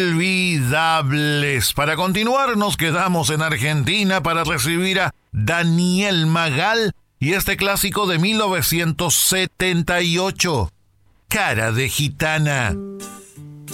Inolvidables. Para continuar, nos quedamos en Argentina para recibir a Daniel Magal y este clásico de 1978, Cara de Gitana.